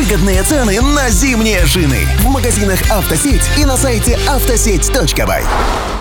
выгодные цены на зимние шины в магазинах «Автосеть» и на сайте автосеть.бай.